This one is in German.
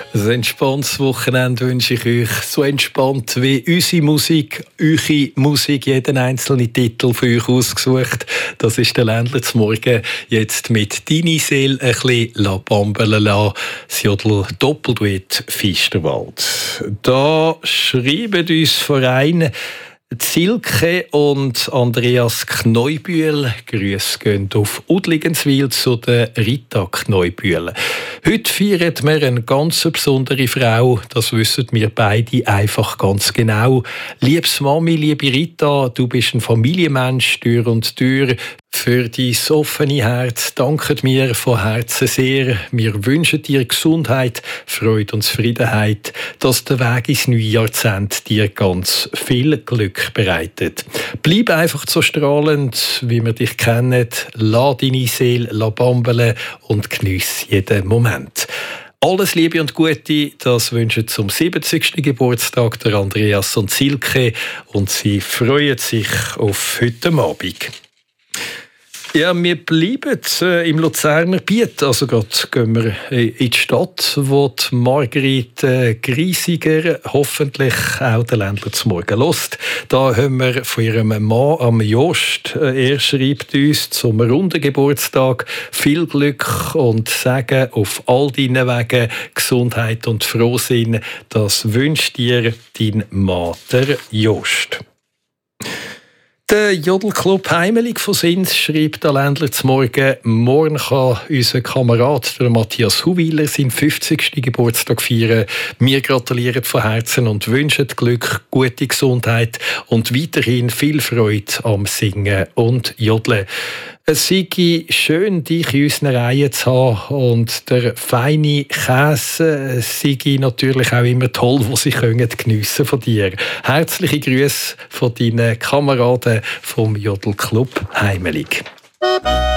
Ein entspanntes Wochenende wünsche ich euch. So entspannt wie unsere Musik, eure Musik, jeden einzelnen Titel für euch ausgesucht. Das ist der Ländler zum Morgen. Jetzt mit «Deine Seele» ein bisschen «La Bambele la», das Jodl-Doppelduett Fisterwald. Da schreiben uns Vereine Silke und Andreas Kneubühl. Grüße gehen auf Udligenswil zu der Rita Kneubühl. Heute feiern wir eine ganz besondere Frau. Das wissen wir beide einfach ganz genau. Liebes Mami, liebe Rita, du bist ein Familienmensch, Tür und Tür. Für dein offene Herz danken wir von Herzen sehr. Wir wünschen dir Gesundheit, Freude und Zufriedenheit, dass der Weg ins neue Jahrzehnt dir ganz viel Glück bereitet. Bleib einfach so strahlend, wie wir dich kennen. Lass deine Seele bambeln und geniesse jeden Moment. Alles Liebe und Gute, das wünschen zum 70. Geburtstag der Andreas und Silke und sie freuen sich auf heute Abend. Ja, wir bleiben im Luzerner Biet. Also gerade gehen wir in die Stadt, wo die Margrit Griesiger hoffentlich auch den Ländler zum Morgen hört. Da haben wir von ihrem Mann am Jost. Er schreibt uns zum runden Geburtstag viel Glück und Segen auf all deinen Wegen, Gesundheit und Frohsinn. Das wünscht dir dein Mann, der Jost. Der Jodelclub Heimelig von Sins schreibt der Ländler zum Morgen, morgen kann unser Kamerad der Matthias Huwiler seinen 50. Geburtstag feiern. Wir gratulieren von Herzen und wünschen Glück, gute Gesundheit und weiterhin viel Freude am Singen und Jodeln. Es sei schön, dich in unseren Reihen zu haben und der feine Käse sei natürlich auch immer toll, wo sie geniessen von dir. Herzliche Grüße von deinen Kameraden vom Jodelclub Heimelig.